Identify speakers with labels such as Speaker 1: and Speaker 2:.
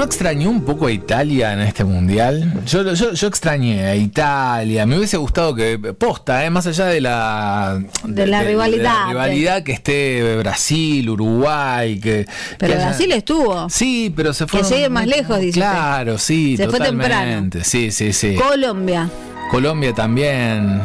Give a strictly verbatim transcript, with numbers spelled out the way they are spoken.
Speaker 1: ¿no extrañó un poco a Italia en este mundial? Yo, yo, yo extrañé a Italia. Me hubiese gustado que posta, eh, más allá de la
Speaker 2: de, de la de, rivalidad,
Speaker 1: de la rivalidad que esté Brasil, Uruguay, que
Speaker 2: pero
Speaker 1: que
Speaker 2: Brasil
Speaker 1: haya...
Speaker 2: estuvo.
Speaker 1: Sí, pero se fue.
Speaker 2: Que llegue más lejos, dice.
Speaker 1: Claro, sí,
Speaker 2: se
Speaker 1: totalmente.
Speaker 2: fue temprano.
Speaker 1: Sí, sí, sí.
Speaker 2: Colombia.
Speaker 1: Colombia también.